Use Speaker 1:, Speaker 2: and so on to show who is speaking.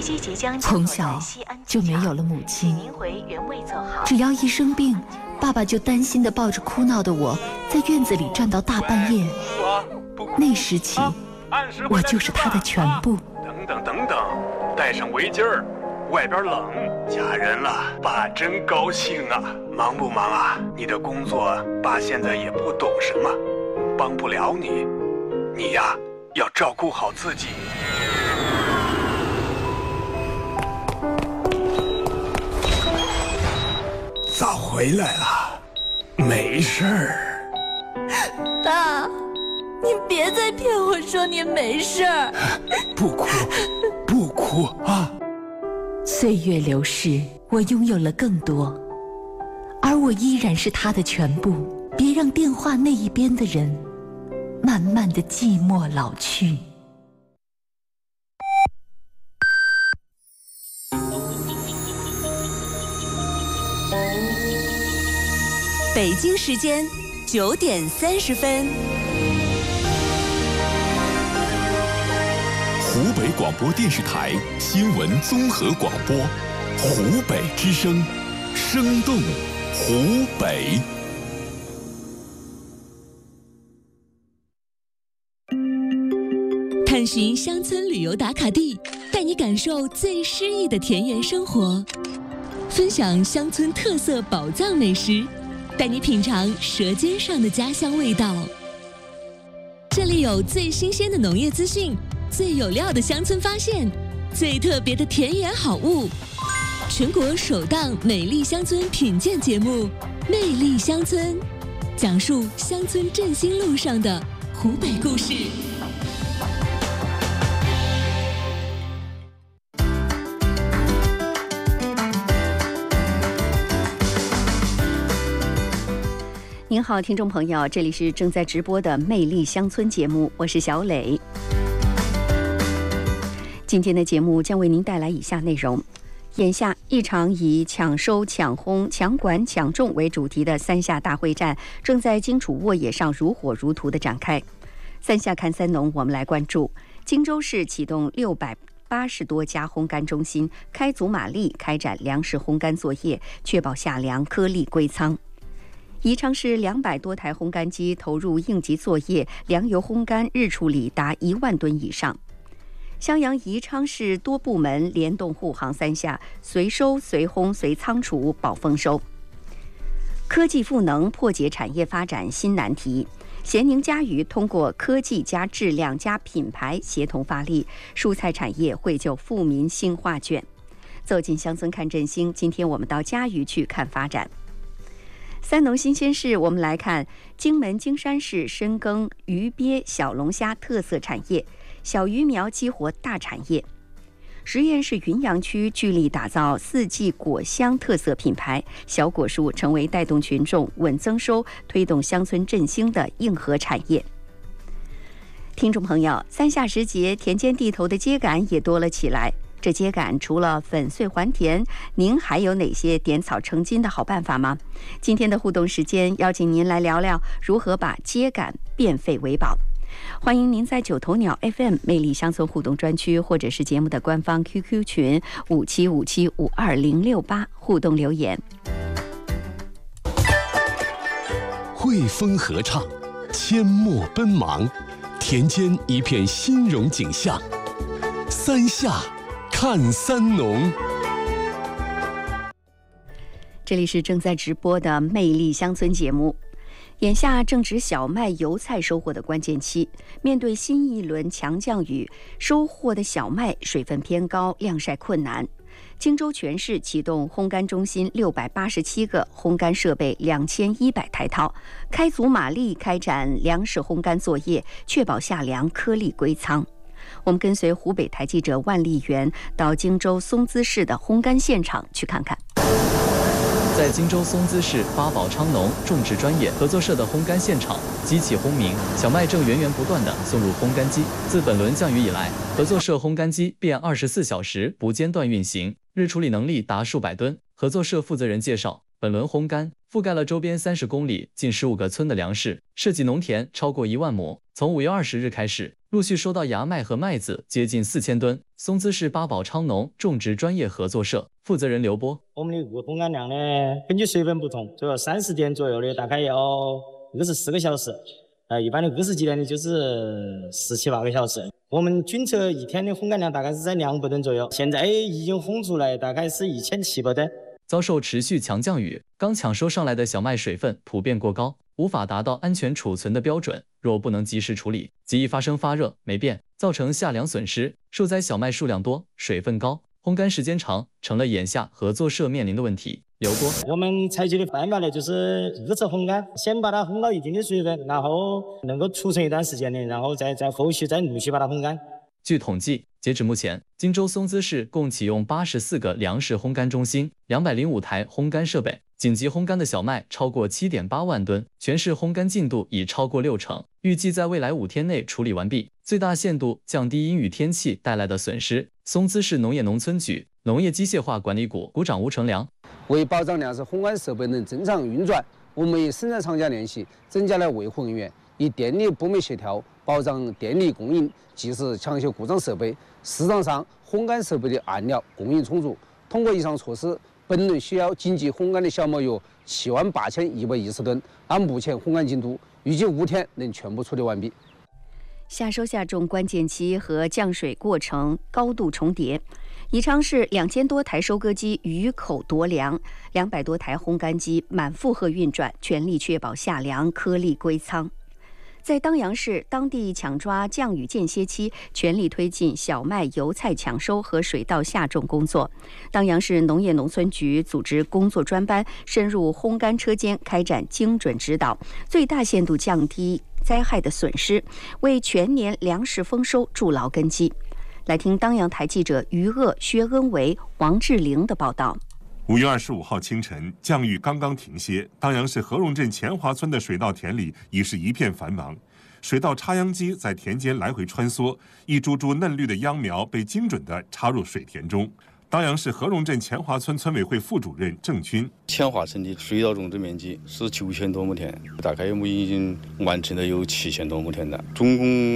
Speaker 1: 从小就没有了母亲，只要一生病，爸爸就担心地抱着哭闹的我，在院子里站到大半夜。那时起，我就是他的全部。
Speaker 2: 等等，带上围巾儿，外边冷。嫁人了，爸真高兴啊！忙不忙啊？你的工作，爸现在也不懂什么，帮不了你。你呀，要照顾好自己。早回来了，没事儿。
Speaker 3: 爸，您别再骗我说您没事儿。
Speaker 2: 不哭，不哭啊！
Speaker 1: 岁月流逝，我拥有了更多，而我依然是他的全部。别让电话那一边的人慢慢的寂寞老去。
Speaker 4: 北京时间9点30分，
Speaker 5: 湖北广播电视台新闻综合广播，湖北之声，生动湖北。
Speaker 4: 探寻乡村旅游打卡地，带你感受最诗意的田园生活，分享乡村特色宝藏美食，带你品尝舌尖上的家乡味道。这里有最新鲜的农业资讯，最有料的乡村发现，最特别的田园好物。全国首档美丽乡村品鉴节目《魅力乡村》，讲述乡村振兴路上的湖北故事。
Speaker 6: 您好，听众朋友，这里是正在直播的《魅力乡村》节目，我是小磊。今天的节目将为您带来以下内容：眼下，一场以抢收、抢轰、抢管、抢种为主题的三下大会战正在荆楚沃野上如火如荼地展开。三下看三农，我们来关注荆州市启动680多家烘干中心，开足马力开展粮食烘干作业，确保下粮颗粒归仓。宜昌市200多台烘干机投入应急作业，粮油烘干日处理达1万吨以上。襄阳宜昌市多部门联动护航三下，随收随烘随仓储保丰收。科技赋能破解产业发展新难题，咸宁嘉鱼通过科技加质量加品牌协同发力，蔬菜产业绘就富民新画卷。走进乡村看振兴，今天我们到嘉鱼去看发展。三农新鲜事，我们来看荆门荆山市深耕鱼鳖小龙虾特色产业，小鱼苗激活大产业。十堰市云阳区聚力打造四季果香特色品牌，小果树成为带动群众稳增收、推动乡村振兴的硬核产业。听众朋友，三下时节，田间地头的秸秆也多了起来。这秸秆除了粉碎还田，您还有哪些点草成金的好办法吗？今天的互动时间，邀请您来聊聊如何把秸秆变废为宝。欢迎您在九头鸟 FM 魅力乡村互动专区，或者是节目的官方 QQ 群5757520068互动留言。
Speaker 5: 汇丰合唱，阡陌奔忙，田间一片新荣景象。三下看三农，
Speaker 6: 这里是正在直播的《魅力乡村》节目。眼下正值小麦、油菜收获的关键期，面对新一轮强降雨，收获的小麦水分偏高，晾晒困难。荆州全市启动烘干中心687个，烘干设备2100台套，开足马力开展粮食烘干作业，确保下粮颗粒归仓。我们跟随湖北台记者万丽媛到荆州松滋市的烘干现场去看看。
Speaker 7: 在荆州松滋市八宝昌农种植专业合作社的烘干现场，机器轰鸣，小麦正源源不断地送入烘干机。自本轮降雨以来，合作社烘干机便24小时不间断运行，日处理能力达数百吨。合作社负责人介绍， 本轮烘干覆盖了周边30公里近15个村的粮食，涉及农田超过1万亩。从5月20日开始，陆续收到芽麦和麦子接近4000吨。松滋市八宝昌农种植专业合作社负责人刘波：
Speaker 8: 我们的烘干量呢，根据水分不同，主要30点左右的大概要24个小时，一般的20几点的就是17、18个小时。我们均测一天的烘干量大概是在200吨左右，现在已经烘出来大概是1700吨。
Speaker 7: 遭受持续强降雨，刚抢收上来的小麦水分普遍过高，无法达到安全储存的标准。若不能及时处理，极易发生发热、霉变，造成夏粮损失。受灾小麦数量多，水分高，烘干时间长，成了眼下合作社面临的问题。刘波：
Speaker 8: 我们采取的办法呢，就是预测烘干，先把它烘到一定的水分，然后能够储存一段时间的，然后在后续再陆续把它烘干。
Speaker 7: 据统计，截止目前，荆州松滋市共启用84个粮食烘干中心，205台烘干设备，紧急烘干的小麦超过7.8万吨，全市烘干进度已超过60%，预计在未来5天内处理完毕，最大限度降低阴雨天气带来的损失。松滋市农业农村局农业机械化管理股股长吴成良：
Speaker 9: 为保障粮食烘干设备能正常运转，我们与生产厂家联系，增加了维护人员，与电力部门协调，保障电力供应，及时抢修故障设备。市场上烘干设备的按料供应充足。通过以上措施，本轮需要紧急烘干的小麦有78120吨，按目前烘干进度，预计5天能全部处理完毕。
Speaker 6: 夏收夏种关键期和降水过程高度重叠。宜昌市2000多台收割机鱼口夺粮，200多台烘干机满负荷运转，全力确保夏粮颗粒归仓。在当阳市，当地抢抓降雨间歇期，全力推进小麦、油菜抢收和水稻下种工作。当阳市农业农村局组织工作专班，深入烘干车间开展精准指导，最大限度降低灾害的损失，为全年粮食丰收筑牢根基。来听当阳台记者于鄂、薛恩维、王志玲的报道。
Speaker 10: 5月25号清晨，降雨刚刚停歇，当阳市和荣镇前华村的水稻田里已是一片繁忙。水稻插秧机在田间来回穿梭，一株株嫩绿的秧苗被精准地插入水田中。当阳市和荣镇前华村村委会副主任郑军：
Speaker 11: 前华村的水稻种植面积是9000多亩田，大概我们已经完成了有7000多亩田了，总共